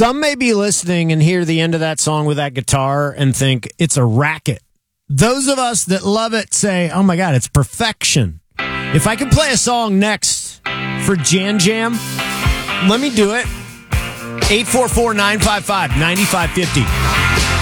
Some may be listening and hear the end of that song with that guitar and think it's a racket. Those of us that love it say, oh my God, it's perfection. If I could play a song next for Jan Jam, let me do it. 844-955-9550.